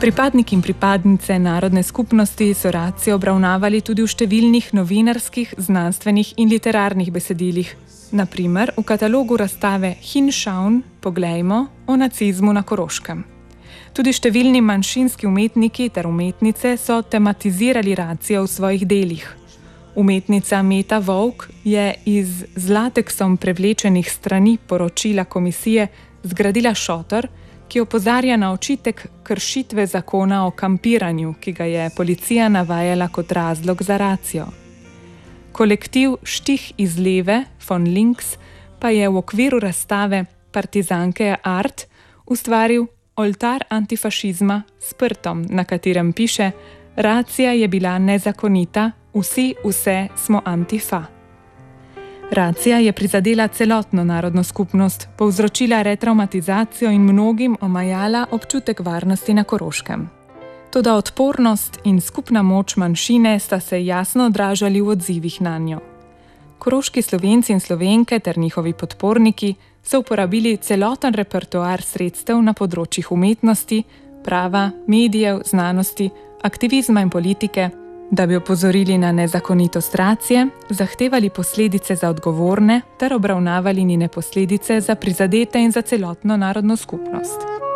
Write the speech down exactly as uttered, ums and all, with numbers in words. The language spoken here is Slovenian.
Pripadniki in pripadnice narodne skupnosti so racijo obravnavali tudi v številnih novinarskih, znanstvenih in literarnih besedilih. Na primer v katalogu razstave Hinschauen poglejmo o nacizmu na Koroškem. Tudi številni manjšinski umetniki ter umetnice so tematizirali racijo v svojih delih. Umetnica Meta Vovk je iz z lateksom prevlečenih strani poročila komisije zgradila šotor, ki opozarja na očitek kršitve zakona o kampiranju, ki ga je policija navajala kot razlog za racijo. Kolektiv Štih iz leve, von Links, pa je v okviru razstave Partizanke Art ustvaril oltar antifašizma s prtom, na katerem piše: Racija je bila nezakonita, vsi, vse smo antifa. Racija je prizadela celotno narodno skupnost, povzročila retraumatizacijo in mnogim omajala občutek varnosti na Koroškem. Toda odpornost in skupna moč manjšine sta se jasno odražali v odzivih nanjo. Koroški Slovenci in Slovenke ter njihovi podporniki so uporabili celoten repertoar sredstev na področjih umetnosti, prava, medijev, znanosti, aktivizma in politike, da bi opozorili na nezakonitost racije, zahtevali posledice za odgovorne ter obravnavali njene posledice za prizadete in za celotno narodno skupnost.